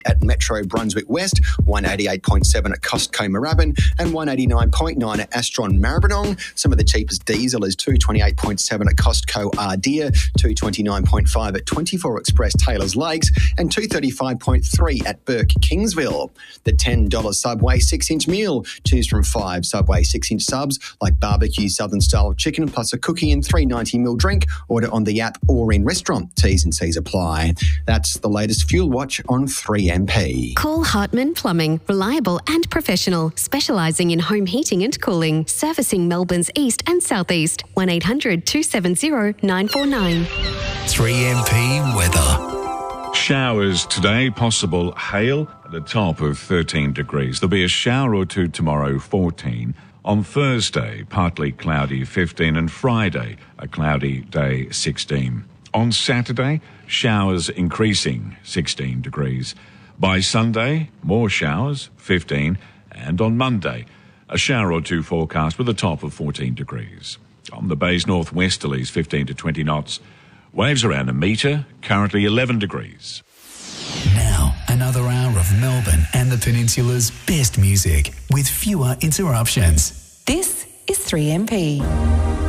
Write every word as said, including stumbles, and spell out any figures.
At Metro Brunswick West, one eighty-eight point seven at Costco Moorabbin and one eighty-nine point nine at Astron Maribyrnong. Some of the cheapest diesel is two twenty-eight point seven at Costco Ardea, two twenty-nine point five at twenty-four Express Taylors Lakes and two thirty-five point three at Burke Kingsville. The ten dollars Subway six-inch meal. Choose from five Subway six-inch subs like barbecue southern style chicken plus a cookie and three ninety ml drink. Order on the app or in restaurant. T's and C's apply. That's the latest Fuel Watch on three M P. Call Hartman Plumbing, reliable and professional, specialising in home heating and cooling, servicing Melbourne's east and southeast. one eight hundred two seven zero nine four nine. three M P weather. Showers today, possible hail at the top of thirteen degrees. There'll be a shower or two tomorrow, fourteen. On Thursday, partly cloudy, fifteen, and Friday, a cloudy day, sixteen. On Saturday, showers increasing, sixteen degrees. By Sunday, more showers, fifteen, and on Monday, a shower or two forecast with a top of fourteen degrees. On the bay's northwesterlies, fifteen to twenty knots. Waves around a metre, currently eleven degrees. Now, another hour of Melbourne and the Peninsula's best music with fewer interruptions. This is three M P.